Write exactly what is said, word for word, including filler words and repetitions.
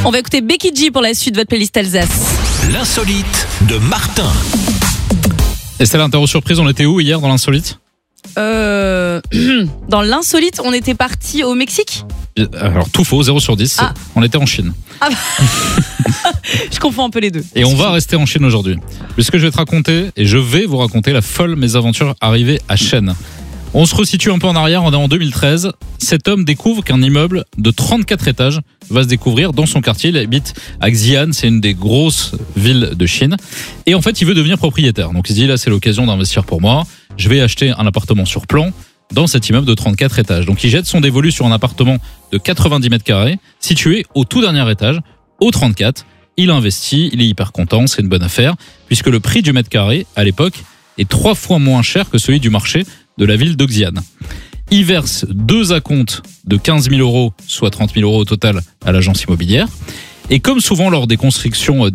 On va écouter Becky G pour la suite de votre playlist Alsace. L'insolite de Martin. Estelle, interro surprise, on était où hier dans l'insolite ? Euh, dans l'insolite, on était parti au Mexique. Alors tout faux, zéro sur dix. Ah. On était en Chine. Ah bah... Je confonds un peu les deux. Et on va rester en Chine aujourd'hui. Puisque je vais te raconter, et je vais vous raconter la folle mésaventure arrivée à Shenzhen. On se resitue un peu en arrière, on est en deux mille treize. Cet homme découvre qu'un immeuble de trente-quatre étages va se découvrir dans son quartier. Il habite à Xi'an, c'est une des grosses villes de Chine. Et en fait, il veut devenir propriétaire. Donc il se dit, là, c'est l'occasion d'investir pour moi. Je vais acheter un appartement sur plan dans cet immeuble de trente-quatre étages. Donc il jette son dévolu sur un appartement de quatre-vingt-dix mètres carrés, situé au tout dernier étage, au trente-quatre. Il investit, il est hyper content, c'est une bonne affaire, puisque le prix du mètre carré, à l'époque, est trois fois moins cher que celui du marché de la ville de Xi'an. Il verse deux acomptes de quinze mille euros, soit trente mille euros au total, à l'agence immobilière. Et comme souvent lors des constructions